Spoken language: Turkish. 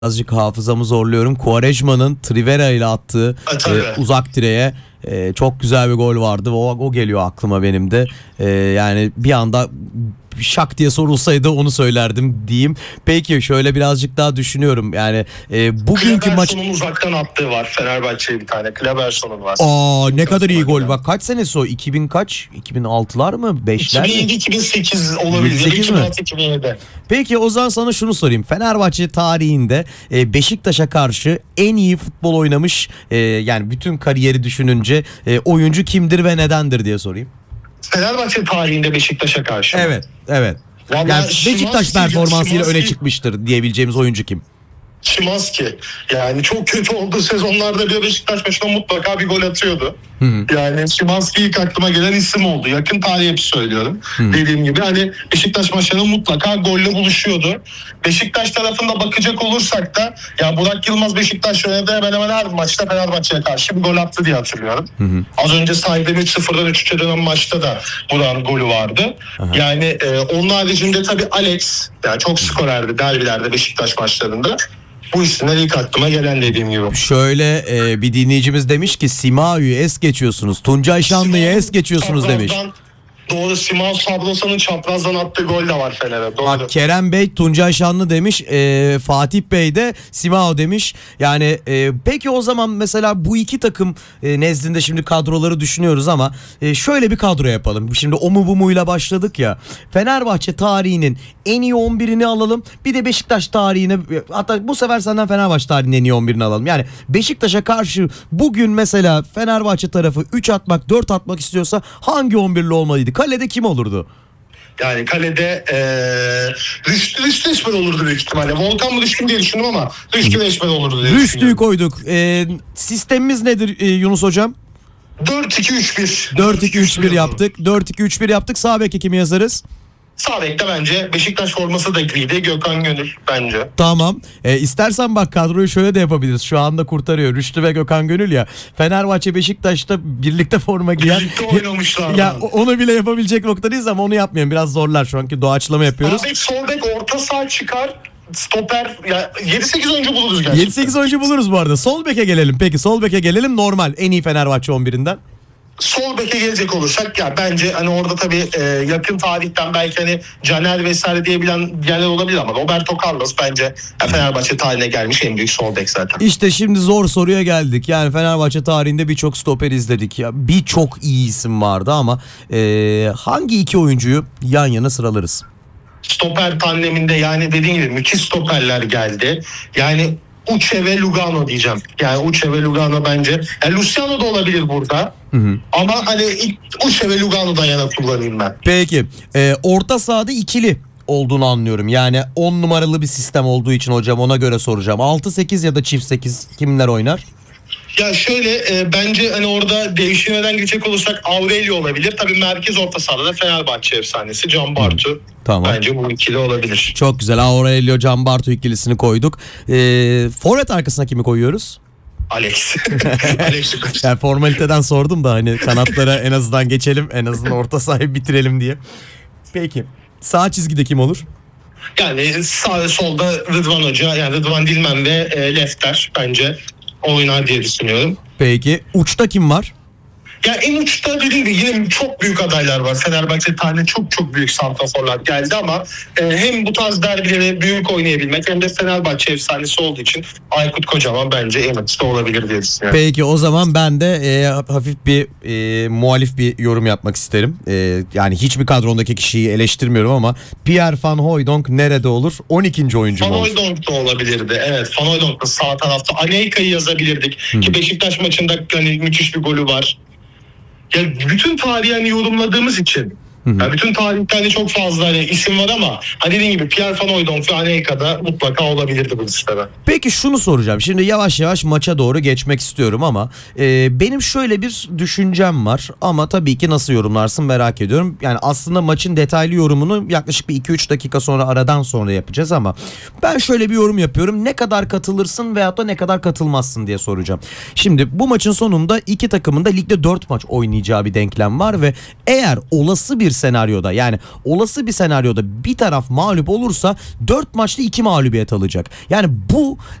Birazcık hafızamı zorluyorum. Quaresma'nın Trivela ile attığı uzak direğe çok güzel bir gol vardı. O geliyor aklıma benim de. Yani bir anda şak diye sorulsaydı onu söylerdim diyeyim. Peki şöyle birazcık daha düşünüyorum. Yani bugünkü maç... Kleberson'un uzaktan attığı var. Fenerbahçe'ye bir tane. Kleberson'un var. Ne kadar iyi gol. Bak kaç senesi o? 2000 kaç? 2006'lar mı? 5'ler mi? 2007-2008 olabilir. 2006-2007. Peki o zaman sana şunu sorayım. Fenerbahçe tarihinde Beşiktaş'a karşı en iyi futbol oynamış yani bütün kariyeri düşününce oyuncu kimdir ve nedendir diye sorayım. Fenerbahçe tarihinde Beşiktaş'a karşı. Evet. Yani Beşiktaş performansıyla öne çıkmıştır diyebileceğimiz oyuncu kim? Szymański. Yani çok kötü olduğu sezonlarda bir Beşiktaş maçına mutlaka bir gol atıyordu. Yani Szymański ilk aklıma gelen isim oldu. Yakın tarih hep söylüyorum. Dediğim gibi hani Beşiktaş maçlarında mutlaka golle buluşuyordu. Beşiktaş tarafında bakacak olursak da ya Burak Yılmaz Beşiktaş yönetimi hemen hemen her maçta Fenerbahçe'ye karşı bir gol attı diye hatırlıyorum. Az önce saydığım 3-0'dan 3-3'e dönen maçta da Burak'ın golü vardı. Yani onun haricinde tabii Alex yani çok skorerdi derbilerde Beşiktaş maçlarında. Bu isimler ilk aklıma gelen dediğim gibi. Şöyle bir dinleyicimiz demiş ki Simao'yu es geçiyorsunuz. Tuncay Şanlı'yı es geçiyorsunuz demiş. Doğru, Simao Sabrosa'nın çaprazdan attığı gol de var Fener'e. Doğru. Bak Kerem Bey Tuncay Şanlı demiş. Fatih Bey de Simao demiş. Yani peki o zaman mesela bu iki takım nezdinde şimdi kadroları düşünüyoruz ama şöyle bir kadro yapalım. Şimdi o mu bu muyla başladık ya. Fenerbahçe tarihinin en iyi 11'ini alalım. Bir de Beşiktaş tarihine, hatta bu sefer senden Fenerbahçe tarihinin en iyi 11'ini alalım. Yani Beşiktaş'a karşı bugün mesela Fenerbahçe tarafı 3 atmak 4 atmak istiyorsa hangi 11'li olmalıydı? Kalede kim olurdu? Yani kalede Rüştü Leşmen olurdu büyük ihtimalle. Volkan mı Rüştü diye düşündüm ama Rüştü Leşmen olurdu diye Rüştü'yü koyduk. Sistemimiz nedir Yunus Hocam? 4-2-3-1. 4-2-3-1 yaptık. 4-2-3-1 yaptık. Sağ beke kimi yazarız? Sağ bekte bence Beşiktaş forması da giydi. Gökhan Gönül bence. Tamam. İstersen bak kadroyu şöyle de yapabiliriz. Şu anda kurtarıyor. Rüştü ve Gökhan Gönül ya. Fenerbahçe Beşiktaş'ta birlikte forma giyen. Birlikte oynamışlar. Ya onu bile yapabilecek noktadayız ama onu yapmayalım. Biraz zorlar şu anki doğaçlama yapıyoruz. Sağ bek, sol bek, orta saha çıkar. Stoper ya 7-8 oyuncu buluruz gerçekten. 7-8 oyuncu buluruz bu arada. Sol beke gelelim. Peki sol beke gelelim normal. En iyi Fenerbahçe 11'inden. Sol beke gelecek olursak ya bence hani orada tabii yakın tarihten belki hani Caner vesaire diyebilen yerler olabilir ama Roberto Carlos bence Fenerbahçe tarihine gelmiş en büyük sol bek zaten. İşte şimdi zor soruya geldik. Yani Fenerbahçe tarihinde birçok stoper izledik ya. Birçok iyi isim vardı ama hangi iki oyuncuyu yan yana sıralarız? Stoper tandeminde yani dediğin gibi müthiş stoperler geldi. Yani Uche ve Lugano diyeceğim. Yani Uche ve Lugano bence. Yani Luciano da olabilir burada. Ama hani Uche ve Lugano'dan yana kullanayım ben. Peki. Orta sahada ikili olduğunu anlıyorum. Yani 10 numaralı bir sistem olduğu için hocam ona göre soracağım. 6-8 ya da çift 8 kimler oynar? Ya şöyle bence hani orada değişimden geçecek olursak Aurelio olabilir. Tabii merkez orta sahada da Fenerbahçe efsanesi Can Bartu. Tamam. Bence bu ikili olabilir. Çok güzel. Aurelio Can Bartu ikilisini koyduk. Forvet arkasına kimi koyuyoruz? Alex. Yani formaliteden sordum da hani kanatlara en azından geçelim. En azından orta sahayı bitirelim diye. Peki. Sağ çizgide kim olur? Yani sağ ve solda Rıdvan Hoca yani Rıdvan Dilmen ve Lefter bence oynar diye düşünüyorum. Peki uçta kim var? Ya en uçta dediğim gibi yine çok büyük adaylar var. Fenerbahçe tarihinde çok büyük santraforlar geldi ama hem bu tarz derbileri büyük oynayabilmek hem de Fenerbahçe efsanesi olduğu için Aykut Kocaman bence en uçta olabilir diye düşünüyorum. Peki o zaman ben de hafif bir muhalif bir yorum yapmak isterim. Yani hiçbir kadrondaki kişiyi eleştirmiyorum ama Pierre Van Hooijdonk nerede olur? 12. oyuncu mu olur? Van Hooijdonk da olabilirdi. Evet, Van Hooijdonk da sağ tarafta. Anelka'yı yazabilirdik ki Beşiktaş maçında hani müthiş bir golü var. Ya bütün tarihi hani yorumladığımız için yani bütün tarihte hani çok fazla hani isim var ama hani dediğim gibi Pierre Van Hooijdonk ve Anelka'da mutlaka olabilirdi bu listede. Peki şunu soracağım. Şimdi yavaş yavaş maça doğru geçmek istiyorum ama benim şöyle bir düşüncem var ama tabii ki nasıl yorumlarsın merak ediyorum. Yani aslında maçın detaylı yorumunu yaklaşık bir 2-3 dakika sonra aradan sonra yapacağız ama ben şöyle bir yorum yapıyorum. Ne kadar katılırsın veyahut da ne kadar katılmazsın diye soracağım. Şimdi bu maçın sonunda iki takımın da ligde 4 maç oynayacağı bir denklem var ve eğer olası bir bir senaryoda, yani olası bir senaryoda bir taraf mağlup olursa 4 maçta 2 mağlubiyet alacak. Yani bu